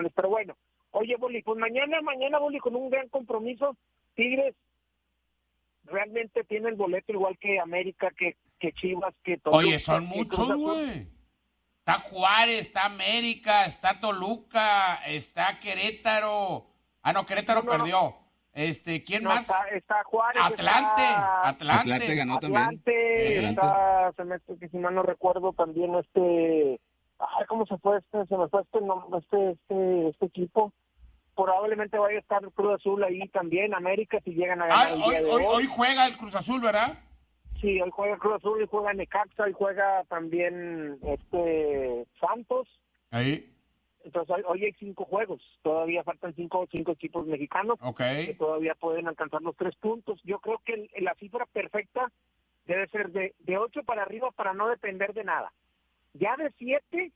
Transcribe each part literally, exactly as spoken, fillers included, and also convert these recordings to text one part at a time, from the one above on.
Pero bueno, oye, Boli, pues mañana, mañana, Boli, con un gran compromiso, Tigres realmente tiene el boleto igual que América, que, que Chivas, que Toluca. Oye, son muchos, güey. Está Juárez, está América, está Toluca, está Querétaro. Ah, no, Querétaro no, no, perdió. No. Este, ¿quién no, más? Está, está Juárez. Atlante, está... Atlante. Atlante ganó Atlante, también. Está, se me, si mal no recuerdo, también este... Ay, ¿cómo se fue este? Se me fue este, este, este, este equipo. Probablemente vaya a estar el Cruz Azul ahí también, América, si llegan a ganar ah, el hoy, día de hoy, hoy. Hoy juega el Cruz Azul, ¿verdad? Sí, hoy juega Cruz Azul, hoy juega Necaxa, hoy juega también este Santos. Ahí. Entonces hoy, hoy hay cinco juegos, todavía faltan cinco, cinco equipos mexicanos okay. que todavía pueden alcanzar los tres puntos. Yo creo que el, la cifra perfecta debe ser de, de ocho para arriba para no depender de nada. Ya de siete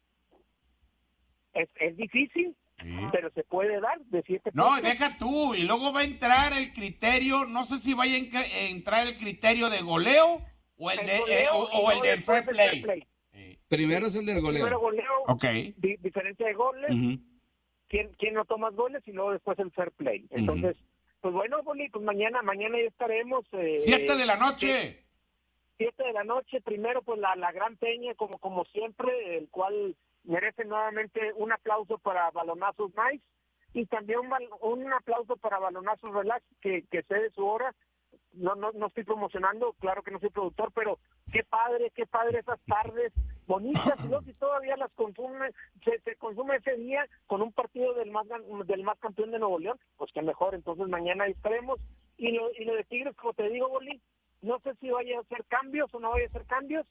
es, es difícil, sí. Pero se puede dar de siete No, puntos. deja tú, y luego va a entrar el criterio, no sé si vaya a entrar el criterio de goleo o el, el de goleo, eh, o, o el del fair play. Fair play. Sí. Primero es el del goleo. Primero goleo, okay. di, diferencia de goles, uh-huh. ¿quién, quién no toma goles y luego después el fair play. Entonces, uh-huh. pues bueno, Boli, pues mañana, mañana ya estaremos. Eh, Siete de la noche. Siete de la noche, primero pues la, la gran peña, como, como siempre, el cual merece nuevamente un aplauso para Balonazos Nice y también un, un aplauso para Balonazos Relax, que, que cede su hora. No, no, no estoy promocionando, claro que no soy productor, pero qué padre, qué padre esas tardes bonitas, y no, si todavía las consume, se, se consume ese día con un partido del más del más campeón de Nuevo León, pues que mejor. Entonces mañana estaremos, y lo, y lo de Tigres, como te digo, Boli, no sé si vaya a hacer cambios o no vaya a hacer cambios.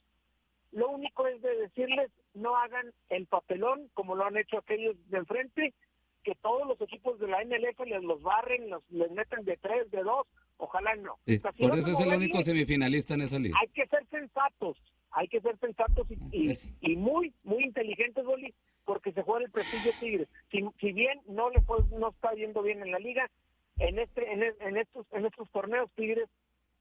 Lo único es de decirles, no hagan el papelón como lo han hecho aquellos de enfrente, que todos los equipos de la M L F les los barren, los, les meten de tres, de dos, ojalá no. Sí, o sea, si por no eso es el único semifinalista en esa liga. Hay que ser sensatos, hay que ser sensatos y, y, y muy, muy inteligentes, Boli, porque se juega el prestigio Tigres. Si, si bien no le fue, no está yendo bien en la liga, en este, en, en estos, en estos torneos Tigres,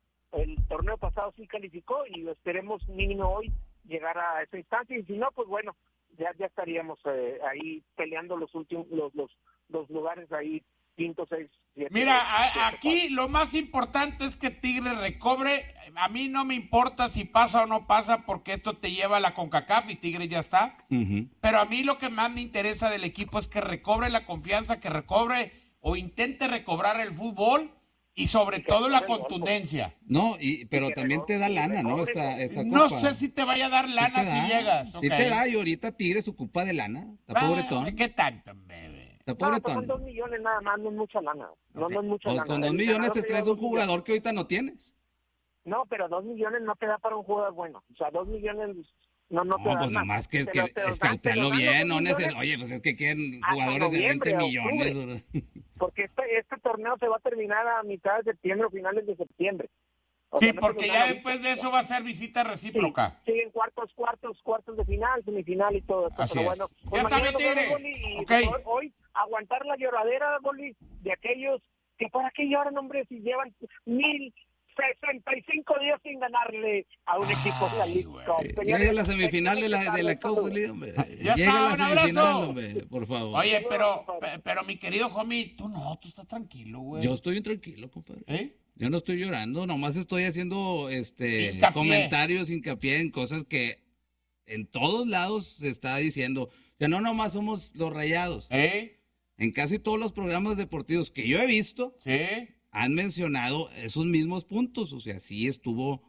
el torneo pasado sí calificó y esperemos mínimo hoy llegar a esa instancia, y si no, pues bueno, ya ya estaríamos eh, ahí peleando los últimos los los, los lugares ahí quinto, seis, siete. Mira, a, siete, aquí cuatro. Lo más importante es que Tigres recobre. A mí no me importa si pasa o no pasa, porque esto te lleva a la CONCACAF y Tigres ya está. Uh-huh. Pero a mí lo que más me interesa del equipo es que recobre la confianza, que recobre o intente recobrar el fútbol. Y sobre todo la contundencia. No, y pero también te da lana, ¿no? Esta, esta no copa. sé si te vaya a dar lana sí si llegas. Sí okay. te da, y ahorita Tigres ocupa de lana. Está ah, pobretón. ¿Qué tanto, bebé? Está pobretón. No, pues son dos millones nada más, no es mucha lana. No, okay. no es mucha pues lana. con dos millones te traes un jugador millones. Que ahorita no tienes. No, pero dos millones no te da para un jugador bueno. O sea, dos millones... No, no, no pues nomás que, es que escaltelo bien, no neces- oye, pues es que quieren jugadores de veinte millones. Octubre, porque este, este torneo se va a terminar a mitad de septiembre o finales de septiembre. O sí, sea, no porque ya después de eso va a ser visita recíproca. Sí, siguen cuartos, cuartos, cuartos de final, semifinal y todo esto. Así pero es. bueno, Ya pues está mi tigre. Okay. Hoy, hoy aguantar la lloradera, Boli, de aquellos que para qué lloran, hombre, si llevan mil sesenta y cinco días sin ganarle a un Ay, equipo de la Liga. Llega a la semifinal de la, de la Copa League, hombre. Ya Llega está, a la semifinal, hombre, por favor. Oye, pero, pero mi querido homie, tú no, tú estás tranquilo, güey. Yo estoy bien tranquilo, compadre. ¿Eh? Yo no estoy llorando, nomás estoy haciendo este hincapié. comentarios, hincapié en cosas que en todos lados se está diciendo. O sea, no nomás somos los Rayados. ¿Eh? En casi todos los programas deportivos que yo he visto, ¿sí? Han mencionado esos mismos puntos. O sea, sí estuvo,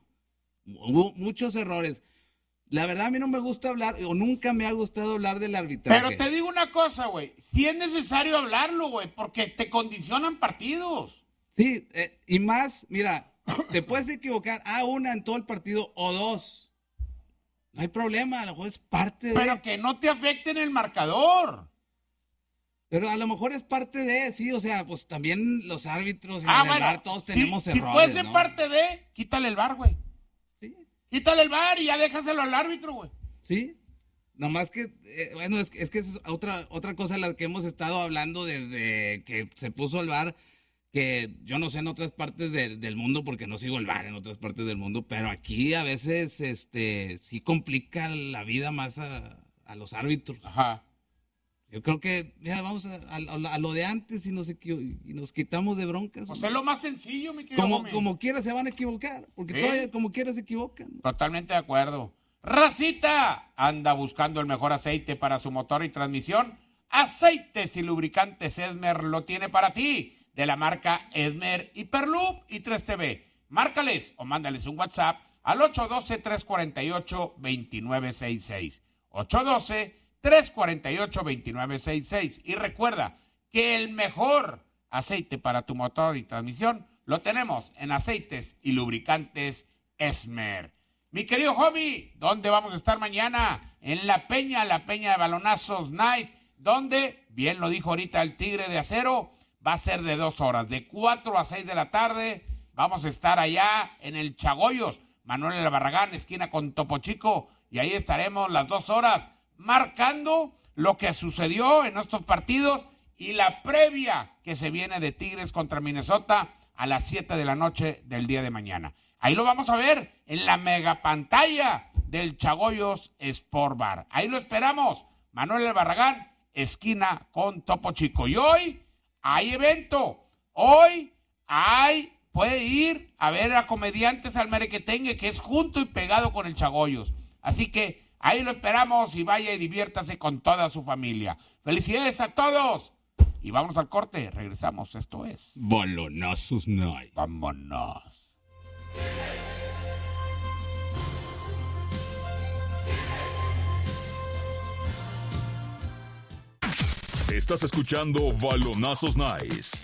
hubo muchos errores. La verdad a mí no me gusta hablar, o nunca me ha gustado hablar del arbitraje. Pero te digo una cosa, güey, sí es necesario hablarlo, güey, porque te condicionan partidos. Sí, eh, y más, mira, te puedes equivocar a una en todo el partido o dos. No hay problema, a lo mejor es parte de... Pero que no te afecte en el marcador. Pero a lo mejor es parte de, sí, o sea, pues también los árbitros y ah, los bueno, bar, todos si, tenemos si errores, fuese ¿no? parte de, quítale el bar, güey. Sí. Quítale el bar y ya déjaselo al árbitro, güey. Sí. Nomás que, eh, bueno, es, es que es otra, otra cosa de la que hemos estado hablando desde que se puso el bar, que yo no sé en otras partes de, del mundo, porque no sigo el bar en otras partes del mundo, pero aquí a veces, este, sí complica la vida más a, a los árbitros. Ajá. Yo creo que, mira, vamos a, a, a lo de antes y nos, equi- y nos quitamos de broncas. Pues es lo más sencillo, mi querido Como, Gómez. como quiera se van a equivocar, porque ¿Sí? todavía como quiera se equivocan. Totalmente de acuerdo. Racita, anda buscando el mejor aceite para su motor y transmisión. Aceites y lubricantes Esmer lo tiene para ti, de la marca Esmer, Hiperloop y tres T V. Márcales o mándales un WhatsApp al ocho uno dos, tres cuatro ocho, dos nueve seis seis. ocho uno dos, tres cuatro ocho, dos nueve seis seis. Y recuerda que el mejor aceite para tu motor y transmisión lo tenemos en Aceites y Lubricantes Esmer. Mi querido Hobby, ¿dónde vamos a estar mañana? En La Peña, la Peña de Balonazos Night, donde, bien lo dijo ahorita el Tigre de Acero, va a ser de dos horas, de cuatro a seis de la tarde. Vamos a estar allá en el Chagoyos, Manuel El Barragán, esquina con Topo Chico, y ahí estaremos las dos horas marcando lo que sucedió en estos partidos y la previa que se viene de Tigres contra Minnesota a las siete de la noche del día de mañana. Ahí lo vamos a ver en la mega pantalla del Chagoyos Sport Bar. Ahí lo esperamos. Manuel El Barragán, esquina con Topo Chico. Y hoy hay evento. Hoy hay, puede ir a ver a Comediantes al Merequetengue, que es junto y pegado con el Chagoyos. Así que ahí lo esperamos y vaya y diviértase con toda su familia. ¡Felicidades a todos! Y vamos al corte. Regresamos. Esto es Balonazos Night. Vámonos. Estás escuchando Balonazos Nice.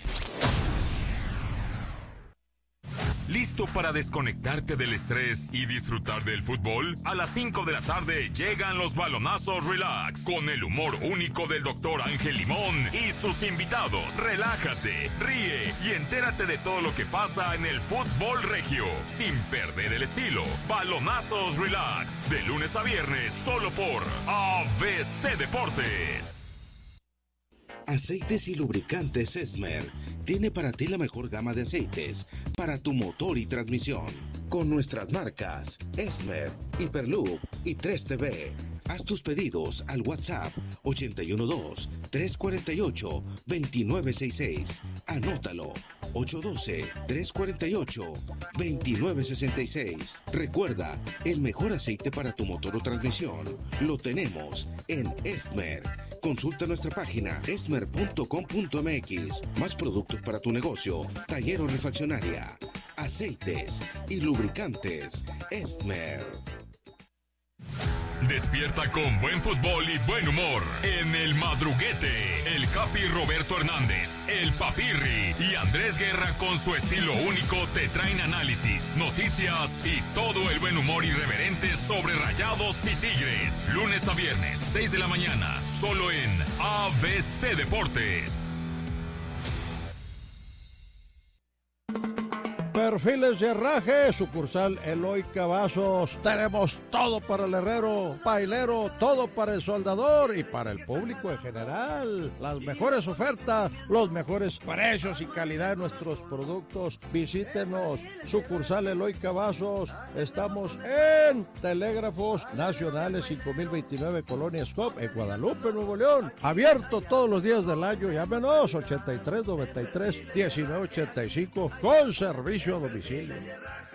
¿Listo para desconectarte del estrés y disfrutar del fútbol? A las cinco de la tarde llegan los Balonazos Relax, con el humor único del doctor Ángel Limón y sus invitados. Relájate, ríe y entérate de todo lo que pasa en el fútbol regio, sin perder el estilo. Balonazos Relax, de lunes a viernes, solo por A B C Deportes. Aceites y lubricantes Esmer tiene para ti la mejor gama de aceites para tu motor y transmisión. Con nuestras marcas Esmer, Hiperloop y tres T V. Haz tus pedidos al WhatsApp ocho uno dos, tres cuatro ocho, dos nueve seis seis. Anótalo, ocho uno dos, tres cuatro ocho, dos nueve seis seis. Recuerda, el mejor aceite para tu motor o transmisión lo tenemos en Esmer. Consulta nuestra página esmer punto com punto m x. Más productos para tu negocio, taller o refaccionaria. Aceites y lubricantes Esmer. Despierta con buen fútbol y buen humor en El Madruguete. El Capi Roberto Hernández, el Papirri y Andrés Guerra, con su estilo único, te traen análisis, noticias y todo el buen humor irreverente sobre Rayados y Tigres. Lunes a viernes, seis de la mañana, solo en A B C Deportes. Perfiles de Herraje, sucursal Eloy Cavazos. Tenemos todo para el herrero, pailero, todo para el soldador y para el público en general. Las mejores ofertas, los mejores precios y calidad de nuestros productos. Visítenos, sucursal Eloy Cavazos. Estamos en Telégrafos Nacionales cinco mil veintinueve, Colonia Scop, en Guadalupe, Nuevo León. Abierto todos los días del año. Llámenos ochenta y tres, noventa y tres, diecinueve ochenta y cinco con servicio a domicilio.